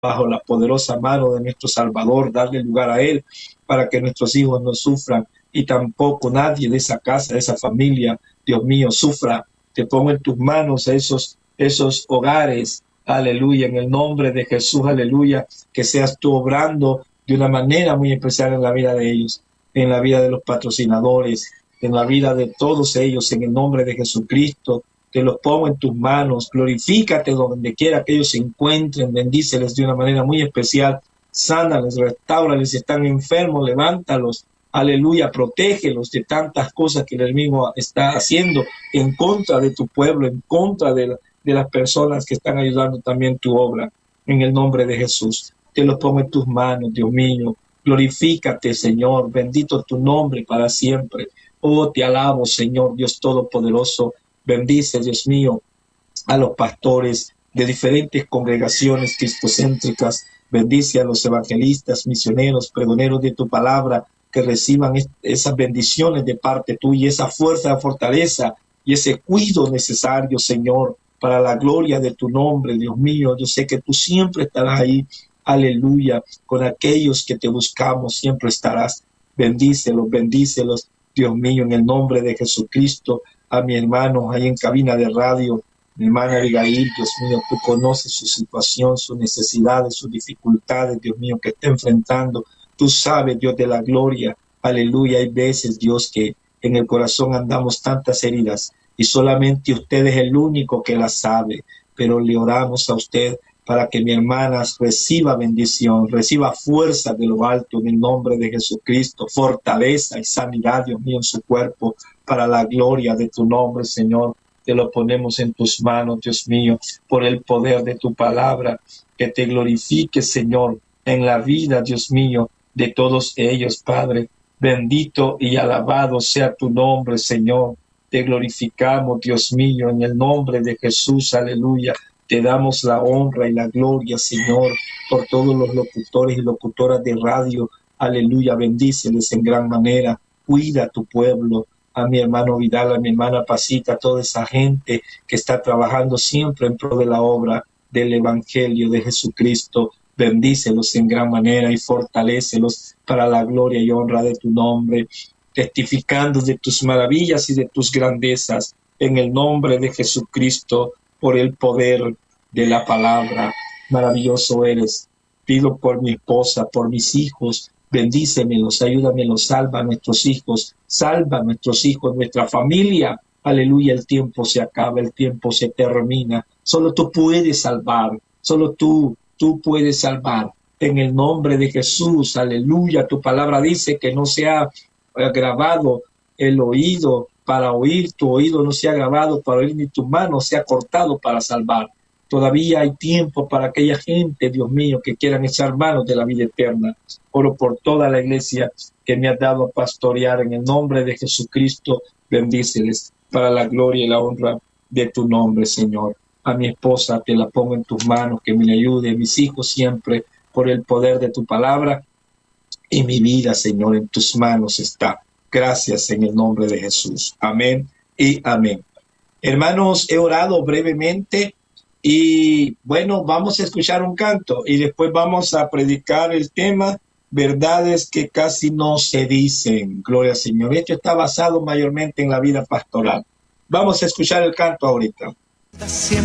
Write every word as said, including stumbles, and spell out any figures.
bajo la poderosa mano de nuestro Salvador, darle lugar a Él para que nuestros hijos no sufran y tampoco nadie de esa casa, de esa familia, Dios mío, sufra. Te pongo en tus manos esos, esos hogares, aleluya, en el nombre de Jesús, aleluya, que seas tú obrando de una manera muy especial en la vida de ellos, en la vida de los patrocinadores, en la vida de todos ellos, en el nombre de Jesucristo. Te los pongo en tus manos, glorifícate donde quiera que ellos se encuentren, bendíceles de una manera muy especial, sánales, restáurales, si están enfermos, levántalos, aleluya, protégelos de tantas cosas que el enemigo está haciendo en contra de tu pueblo, en contra de, la, de las personas que están ayudando también tu obra, en el nombre de Jesús. Te los pongo en tus manos, Dios mío, glorifícate, Señor, bendito tu nombre para siempre. Oh, te alabo, Señor, Dios Todopoderoso. Bendice, Dios mío, a los pastores de diferentes congregaciones cristocéntricas. Bendice a los evangelistas, misioneros, pregoneros de tu palabra, que reciban es, esas bendiciones de parte tuya, esa fuerza, fortaleza y ese cuidado necesario, Señor, para la gloria de tu nombre, Dios mío. Yo sé que tú siempre estarás ahí, aleluya, con aquellos que te buscamos, siempre estarás. Bendícelos, bendícelos, Dios mío, en el nombre de Jesucristo. A mi hermano ahí en cabina de radio, mi hermana Abigail, Dios mío, tú conoces su situación, sus necesidades, sus dificultades, Dios mío, que está enfrentando. Tú sabes, Dios de la gloria, aleluya. Hay veces, Dios, que en el corazón andamos tantas heridas y solamente usted es el único que las sabe, pero le oramos a usted para que mi hermana reciba bendición, reciba fuerza de lo alto en el nombre de Jesucristo, fortaleza y sanidad, Dios mío, en su cuerpo, para la gloria de tu nombre, Señor. Te lo ponemos en tus manos, Dios mío, por el poder de tu palabra, que te glorifique, Señor, en la vida, Dios mío, de todos ellos, Padre. Bendito y alabado sea tu nombre, Señor. Te glorificamos, Dios mío, en el nombre de Jesús, aleluya. Te damos la honra y la gloria, Señor, por todos los locutores y locutoras de radio. Aleluya, bendíceles en gran manera. Cuida a tu pueblo, a mi hermano Vidal, a mi hermana Pasita, a toda esa gente que está trabajando siempre en pro de la obra del Evangelio de Jesucristo. Bendícelos en gran manera y fortalécelos para la gloria y honra de tu nombre, testificando de tus maravillas y de tus grandezas en el nombre de Jesucristo, por el poder de la palabra. Maravilloso eres. Pido por mi esposa, por mis hijos, bendícemelos, ayúdamelos, salva a nuestros hijos, salva a nuestros hijos, nuestra familia. Aleluya, el tiempo se acaba, el tiempo se termina. Solo tú puedes salvar, solo tú, tú puedes salvar. En el nombre de Jesús, aleluya. Tu palabra dice que no se ha grabado el oído para oír, tu oído no se ha grabado para oír, ni tu mano se ha cortado para salvar. Todavía hay tiempo para aquella gente, Dios mío, que quieran echar manos de la vida eterna. Oro por toda la iglesia que me ha dado a pastorear en el nombre de Jesucristo. Bendíceles para la gloria y la honra de tu nombre, Señor. A mi esposa te la pongo en tus manos, que me ayude, a mis hijos siempre, por el poder de tu palabra. Y mi vida, Señor, en tus manos está. Gracias en el nombre de Jesús. Amén y amén. Hermanos, he orado brevemente y bueno, vamos a escuchar un canto y después vamos a predicar el tema verdades que casi no se dicen. Gloria al Señor. Esto está basado mayormente en la vida pastoral. Vamos a escuchar el canto ahorita.